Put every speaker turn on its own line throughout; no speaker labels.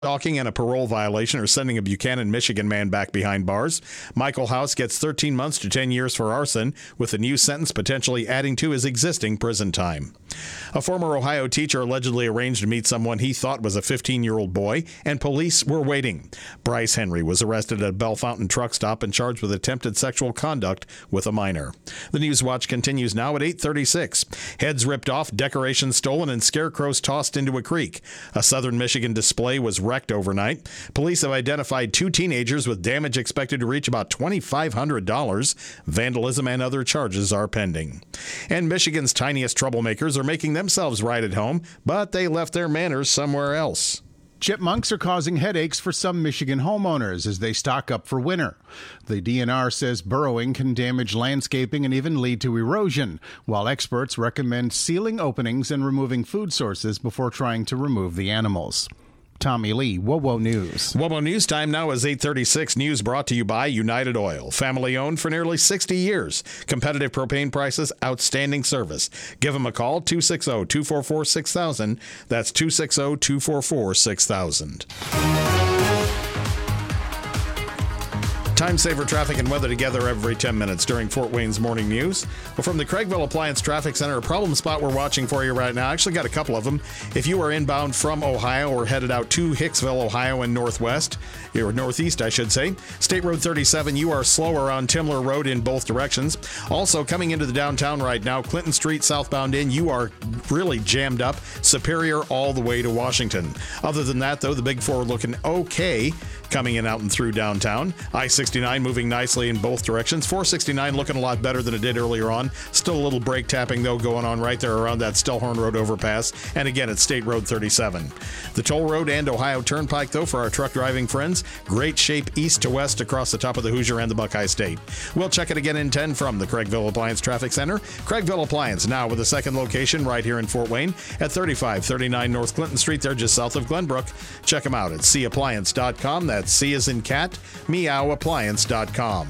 Stalking and a parole violation are sending a Buchanan, Michigan man back behind bars. Michael House gets 13 months to 10 years for arson, with a new sentence potentially adding to his existing prison time. A former Ohio teacher allegedly arranged to meet someone he thought was a 15-year-old boy, and police were waiting. Bryce Henry was arrested at a Bell Fountain truck stop and charged with attempted sexual conduct with a minor. The News Watch continues now at 8:36. Heads ripped off, decorations stolen, and scarecrows tossed into a creek. A southern Michigan display was wrecked overnight. Police have identified 2 teenagers with damage expected to reach about $2,500. Vandalism and other charges are pending. And Michigan's tiniest troublemakers are making themselves right at home, but they left their manners somewhere else.
Chipmunks are causing headaches for some Michigan homeowners as they stock up for winter. The DNR says burrowing can damage landscaping and even lead to erosion, while experts recommend sealing openings and removing food sources before trying to remove the animals. Tommy Lee, WOWO News.
WOWO News time now is 8:36. News brought to you by United Oil. Family owned for nearly 60 years. Competitive propane prices, outstanding service. Give them a call, 260-244-6000. That's 260-244-6000. Time saver traffic and weather together every 10 minutes during Fort Wayne's morning news. Well, from the Craigville Appliance Traffic Center, a problem spot we're watching for you right now. I actually got a couple of them. If you are inbound from Ohio or headed out to Hicksville, Ohio and northwest, or northeast, I should say, State Road 37, you are slower on Timler Road in both directions. Also, coming into the downtown right now, Clinton Street southbound in, you are really jammed up. Superior all the way to Washington. Other than that, though, the Big Four looking okay coming in out and through downtown. I-69 moving nicely in both directions. 469 looking a lot better than it did earlier on. Still a little brake tapping, though, going on right there around that Stellhorn Road overpass. And again, it's State Road 37. The Toll Road and Ohio Turnpike, though, for our truck driving friends, great shape east to west across the top of the Hoosier and the Buckeye State. We'll check it again in 10 from the Craigville Appliance Traffic Center. Craigville Appliance now with a second location right here in Fort Wayne at 3539 North Clinton Street. They're just south of Glenbrook. Check them out at cappliance.com. That's C as in cat, meowappliance.com.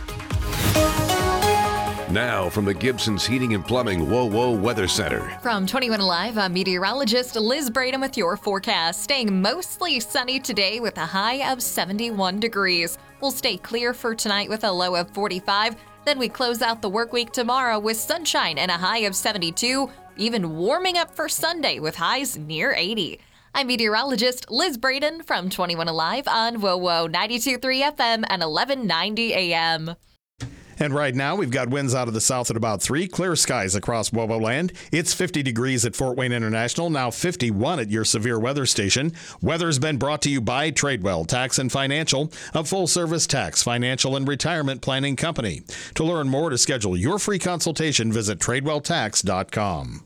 Now from the Gibson's Heating and Plumbing WOWO Weather Center.
From 21 Alive, I'm meteorologist Liz Braden with your forecast. Staying mostly sunny today with a high of 71 degrees. We'll stay clear for tonight with a low of 45. Then we close out the work week tomorrow with sunshine and a high of 72. Even warming up for Sunday with highs near 80. I'm meteorologist Liz Braden from 21 Alive on WOWO 92.3 FM and 1190 AM.
And right now, we've got winds out of the south at about 3. Clear skies across WOWO land. It's 50 degrees at Fort Wayne International, now 51 at your severe weather station. Weather's been brought to you by Tradewell Tax and Financial, a full-service tax, financial, and retirement planning company. To learn more, to schedule your free consultation, visit TradewellTax.com.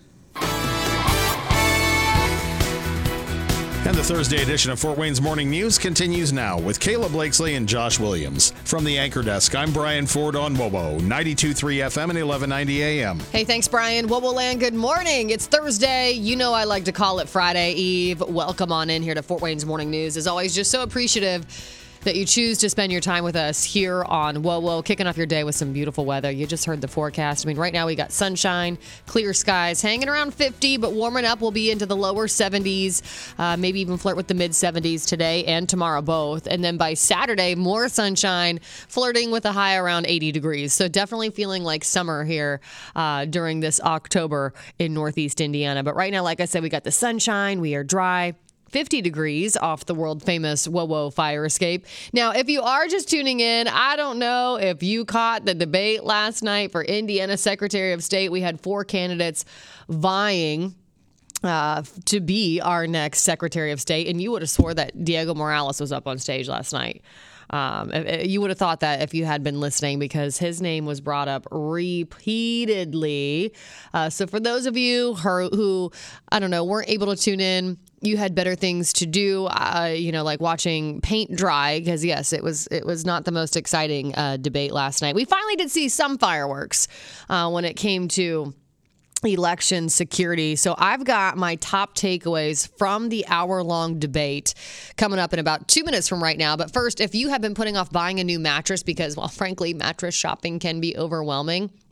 And the Thursday edition of Fort Wayne's Morning News continues now with Kayla Blakesley and Josh Williams. From the Anchor Desk, I'm Brian Ford on WOWO, 92.3 FM and 1190 AM.
Hey, thanks, Brian. WOWO Land, good morning. It's Thursday. You know I like to call it Friday Eve. Welcome on in here to Fort Wayne's Morning News. As always, just so appreciative that you choose to spend your time with us here on WOWO, kicking off your day with some beautiful weather. You just heard the forecast. I mean, right now we got sunshine, clear skies, hanging around 50, but warming up. We'll be into the lower 70s, maybe even flirt with the mid-70s today and tomorrow both. And then by Saturday, more sunshine, flirting with a high around 80 degrees. So definitely feeling like summer here during this October in Northeast Indiana. But right now, like I said, we got the sunshine, we are dry. 50 degrees off the world-famous WOWO fire escape. Now, if you are just tuning in, I don't know if you caught the debate last night for Indiana Secretary of State. We had 4 candidates vying to be our next Secretary of State, and you would have swore that Diego Morales was up on stage last night. You would have thought that if you had been listening, because his name was brought up repeatedly. So for those of you who, I don't know, weren't able to tune in, you had better things to do, like watching paint dry, because yes, it was not the most exciting debate last night. We finally did see some fireworks when it came to election security. So I've got my top takeaways from the hour-long debate coming up in about 2 minutes from right now. But first, if you have been putting off buying a new mattress because, well, frankly, mattress shopping can be overwhelming,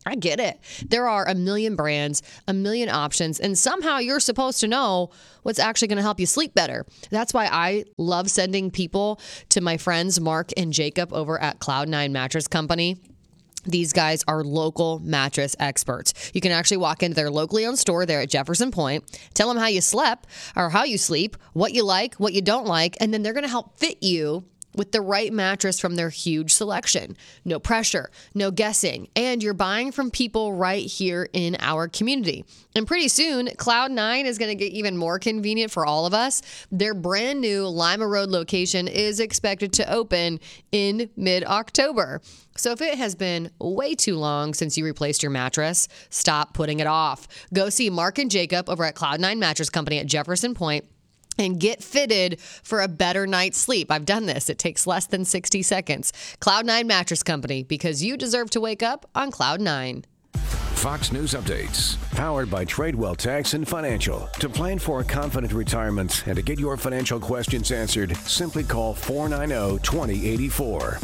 I get it. There are a million brands, a million options, and somehow you're supposed to know what's actually going to help you sleep better. That's why I love sending people to my friends Mark and Jacob over at Cloud9 Mattress Company. These guys are local mattress experts. You can actually walk into their locally owned store there at Jefferson Point, tell them how you slept or how you sleep, what you like, what you don't like, and then they're going to help fit you with the right mattress from their huge selection. No pressure, no guessing, and you're buying from people right here in our community. And pretty soon, Cloud9 is going to get even more convenient for all of us. Their brand new Lima Road location is expected to open in mid-October. So if it has been way too long since you replaced your mattress, stop putting it off. Go see Mark and Jacob over at Cloud9 Mattress Company at Jefferson Point and get fitted for a better night's sleep. I've done this. It takes less than 60 seconds. Cloud9 Mattress Company, because you deserve to wake up on Cloud9.
Fox News Updates.
Powered by Tradewell Tax and Financial. To plan for a confident retirement and to get your financial questions answered, simply call 490-2084.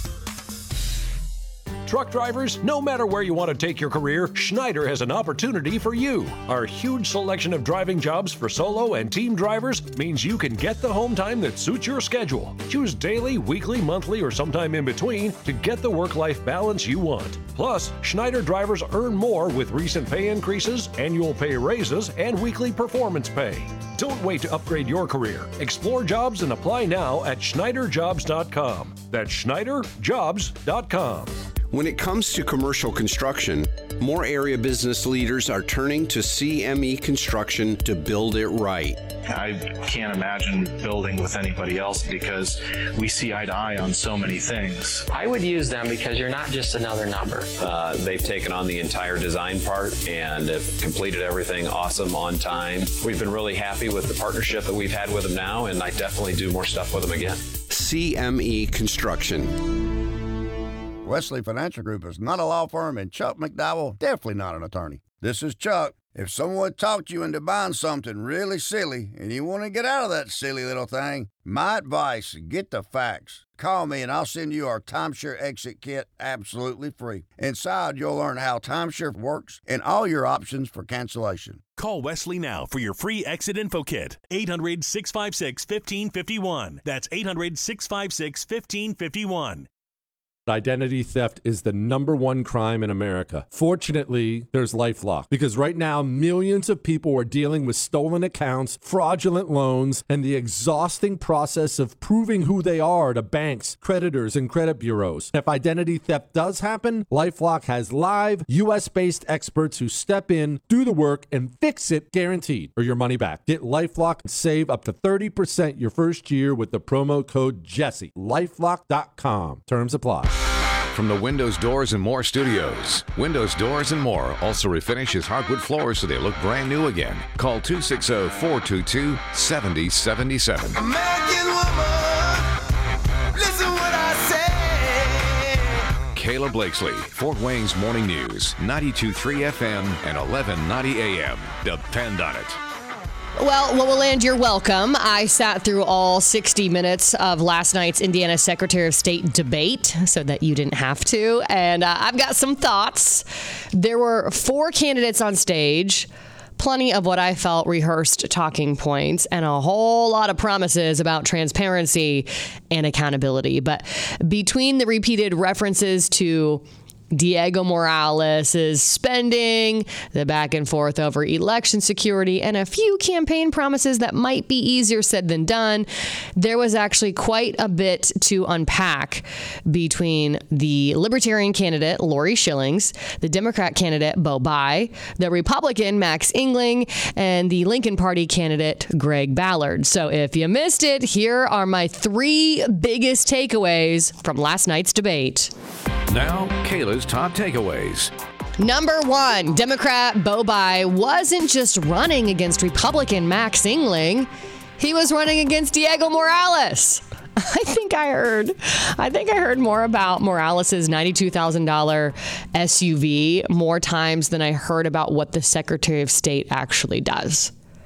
Truck drivers, no matter where you want to take your career, Schneider has an opportunity for you. Our huge selection of driving jobs for solo and team drivers means you can get the home time that suits your schedule. Choose daily, weekly, monthly, or sometime in between to get the work-life balance you want. Plus, Schneider drivers earn more with recent pay increases, annual pay raises, and weekly performance pay. Don't wait to upgrade your career. Explore jobs and apply now at SchneiderJobs.com. That's SchneiderJobs.com.
When it comes to commercial construction, more area business leaders are turning to CME Construction to build it right.
I can't imagine building with anybody else because we see eye to eye on so many things.
I would use them because you're not just another number.
They've taken on the entire design part and have completed everything awesome on time. We've been really happy with the partnership that we've had with them now, and I definitely do more stuff with them again.
CME Construction.
Wesley Financial Group is not a law firm, and Chuck McDowell, definitely not an attorney. This is Chuck. If someone talked you into buying something really silly and you want to get out of that silly little thing, my advice, get the facts. Call me and I'll send you our timeshare exit kit absolutely free. Inside, you'll learn how timeshare works and all your options for cancellation.
Call Wesley now for your free exit info kit. 800-656-1551. That's 800-656-1551.
Identity theft is the number one crime in America. Fortunately, there's LifeLock, because right now millions of people are dealing with stolen accounts, fraudulent loans, and the exhausting process of proving who they are to banks, creditors, and credit bureaus. If identity theft does happen, LifeLock has live US-based experts who step in, do the work, and fix it guaranteed, or your money back. Get LifeLock and save up to 30% your first year with the promo code Jesse. LifeLock.com. Terms apply.
From the Windows, Doors, and More studios, Windows, Doors, and More also refinishes hardwood floors so they look brand new again. Call 260-422-7077.
American woman, listen what I say.
Kayla Blakesley, Fort Wayne's Morning News, 92.3 FM and 1190 AM. Depend on it.
Well, Land, you're welcome. I sat through all 60 minutes of last night's Indiana Secretary of State debate so that you didn't have to. And I've got some thoughts. There were 4 candidates on stage, plenty of what I felt rehearsed talking points, and a whole lot of promises about transparency and accountability. But between the repeated references to Diego Morales' spending, the back and forth over election security, and a few campaign promises that might be easier said than done, there was actually quite a bit to unpack between the Libertarian candidate, Lori Schillings, the Democrat candidate, Bo Bai, the Republican, Max Engling, and the Lincoln Party candidate, Greg Ballard. So if you missed it, here are my 3 biggest takeaways from last night's debate.
Now, Kayla's top takeaways.
Number 1, Democrat Bo Bai wasn't just running against Republican Max Engling. He was running against Diego Morales. I think I heard more about Morales' $92,000 SUV more times than I heard about what the Secretary of State actually does.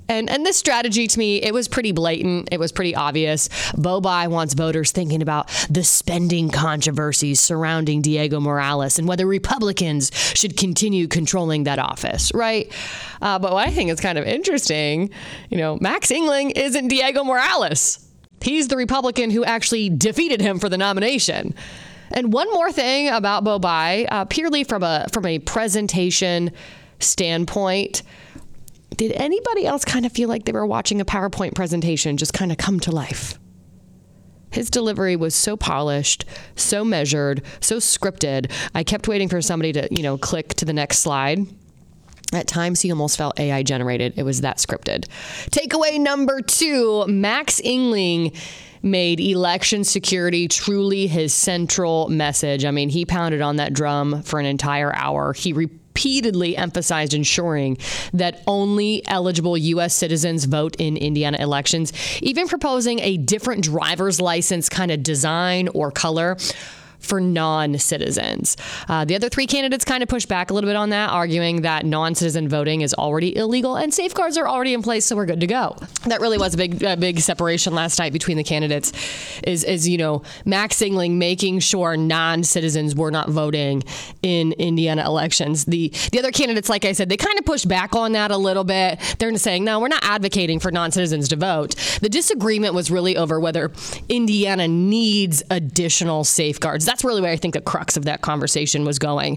And this strategy, to me, it was pretty blatant. It was pretty obvious. Bobai wants voters thinking about the spending controversies surrounding Diego Morales and whether Republicans should continue controlling that office, right? But what I think is kind of interesting, Max Engling isn't Diego Morales. He's the Republican who actually defeated him for the nomination. And one more thing about Bobai, purely from a presentation standpoint, did anybody else kind of feel like they were watching a PowerPoint presentation just kind of come to life? His delivery was so polished, so measured, so scripted. I kept waiting for somebody to, click to the next slide. At times, he almost felt AI generated. It was that scripted. Takeaway number 2, Max Engling made election security truly his central message. I mean, he pounded on that drum for an entire hour. He repeatedly emphasized ensuring that only eligible U.S. citizens vote in Indiana elections, even proposing a different driver's license kind of design or color for non-citizens. The other 3 candidates kind of pushed back a little bit on that, arguing that non-citizen voting is already illegal and safeguards are already in place, so we're good to go. That really was a big separation last night between the candidates, is Max Engling making sure non-citizens were not voting in Indiana elections. The other candidates, like I said, they kind of pushed back on that a little bit. They're saying, no, we're not advocating for non-citizens to vote. The disagreement was really over whether Indiana needs additional safeguards. That's really where I think the crux of that conversation was going.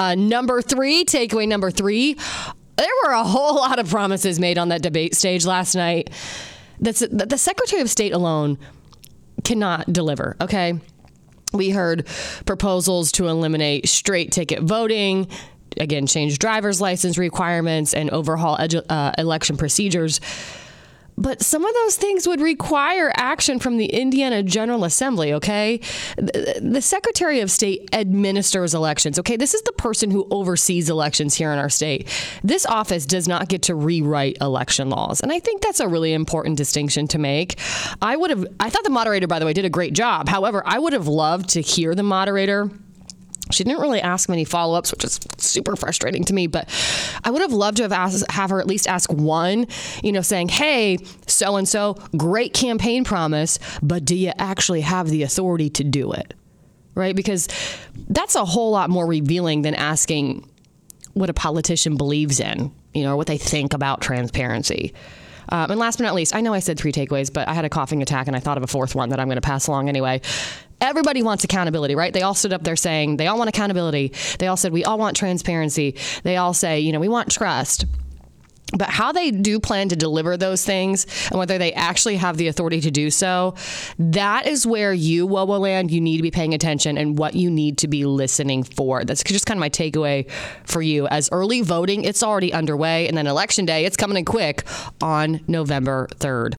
Takeaway number 3, there were a whole lot of promises made on that debate stage last night that the Secretary of State alone cannot deliver, okay? We heard proposals to eliminate straight ticket voting, again, change driver's license requirements, and overhaul election procedures. But some of those things would require action from the Indiana General Assembly, okay? The Secretary of State administers elections, okay? This is the person who oversees elections here in our state. This office does not get to rewrite election laws. And I think that's a really important distinction to make. I thought the moderator, by the way, did a great job. However, I would have loved to hear the moderator. She didn't really ask many follow-ups, which is super frustrating to me, but I would have loved to have her at least ask one, saying, hey, so-and-so, great campaign promise, but do you actually have the authority to do it? Right? Because that's a whole lot more revealing than asking what a politician believes in, or what they think about transparency. And last but not least, I know I said 3 takeaways, but I had a coughing attack and I thought of a 4th one that I'm going to pass along anyway. Everybody wants accountability, right? They all stood up there saying they all want accountability. They all said we all want transparency. They all say, we want trust. But how they do plan to deliver those things and whether they actually have the authority to do so, that is where you, WOWOland, you need to be paying attention and what you need to be listening for. That's just kind of my takeaway for you. As early voting, it's already underway. And then Election Day, it's coming in quick on November 3rd.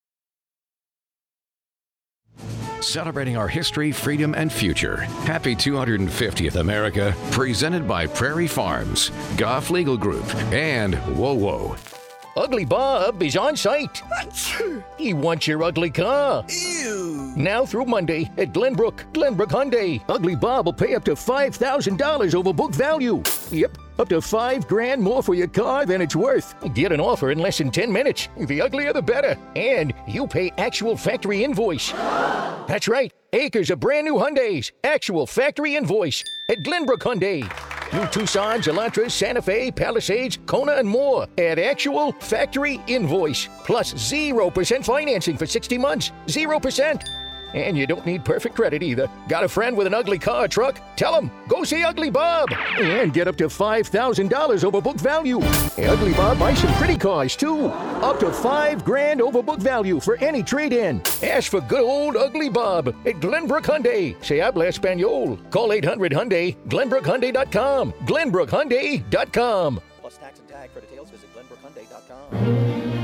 Celebrating our history, freedom, and future. Happy 250th America, presented by Prairie Farms, Goff Legal Group, and WOWO.
Ugly Bob is on site. He wants your ugly car.
Ew.
Now through Monday at Glenbrook Hyundai. Ugly Bob will pay up to $5,000 over book value. Yep, up to $5,000 more for your car than it's worth. Get an offer in less than 10 minutes. The uglier the better. And you pay actual factory invoice. That's right, acres of brand new Hyundais. Actual factory invoice at Glenbrook Hyundai. New Tucsons, Elantras, Santa Fe, Palisades, Kona, and more at actual factory invoice. Plus 0% financing for 60 months. 0%. And you don't need perfect credit either. Got a friend with an ugly car or truck? Tell him, go see Ugly Bob. And get up to $5,000 over book value. Hey, Ugly Bob buys some pretty cars too. Up to $5,000 over book value for any trade-in. Ask for good old Ugly Bob at Glenbrook Hyundai. Se habla español. Call 800-HYUNDAI, GlenbrookHyundai.com. GlenbrookHyundai.com.
Plus tax and tag. For details, visit GlenbrookHyundai.com.